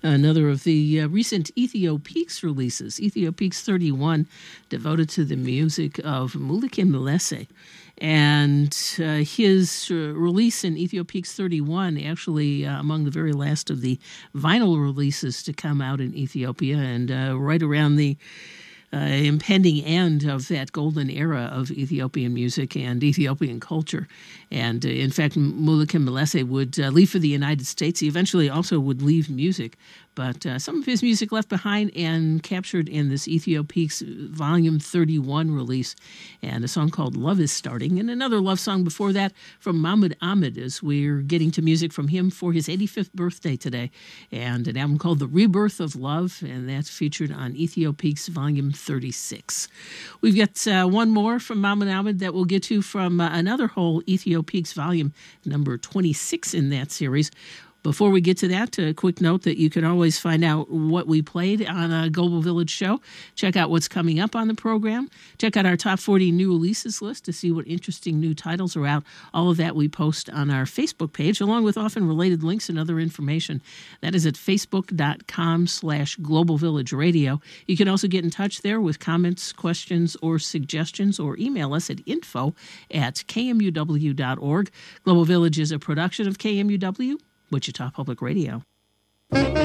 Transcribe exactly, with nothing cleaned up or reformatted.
Another of the uh, recent Ethiopeaks releases, Ethiopeaks thirty-one, devoted to the music of Mulike Mlese. And uh, his uh, release in Ethiopeaks thirty-one, actually uh, among the very last of the vinyl releases to come out in Ethiopia, and uh, right around the Uh, impending end of that golden era of Ethiopian music and Ethiopian culture. And uh, in fact, Mulike Mlese would uh, leave for the United States. He eventually also would leave music, but uh, some of his music left behind and captured in this Ethiopeaks Volume thirty-one release, and a song called Love is Starting, and another love song before that from Mahmoud Ahmed, as we're getting to music from him for his eighty-fifth birthday today, and an album called The Rebirth of Love, and that's featured on Ethiopeaks Volume thirty-six. We've got uh, one more from Mahmoud Ahmed that we'll get to from uh, another whole Ethiopeaks volume, number twenty-six in that series. Before we get to that, a quick note that you can always find out what we played on a Global Village show. Check out what's coming up on the program. Check out our top forty new releases list to see what interesting new titles are out. All of that we post on our Facebook page, along with often related links and other information. That is at facebook.com slash Global Village Radio. You can also get in touch there with comments, questions, or suggestions, or email us at info at k m u w dot org. Global Village is a production of K M U W, Wichita Public Radio.